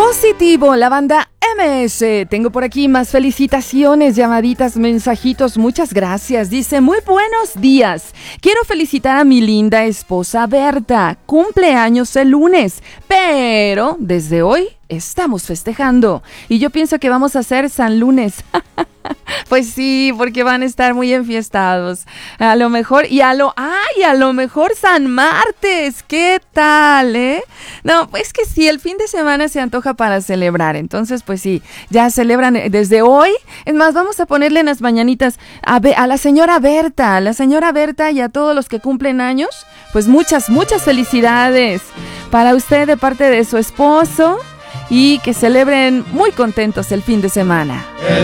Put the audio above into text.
Positivo, la banda MS. Tengo por aquí más felicitaciones, llamaditas, mensajitos. Muchas gracias. Dice, muy buenos días. Quiero felicitar a mi linda esposa Berta. Cumpleaños el lunes, pero desde hoy estamos festejando. Y yo pienso que vamos a hacer San Lunes. Pues sí, porque van a estar muy enfiestados. A lo mejor, a lo mejor San Martes. ¿Qué tal, No, pues que sí, el fin de semana se antoja para celebrar. Entonces, pues sí, ya celebran desde hoy. Es más, vamos a ponerle en las mañanitas a la señora Berta, y a todos los que cumplen años. Pues muchas felicidades para usted de parte de su esposo y que celebren muy contentos el fin de semana.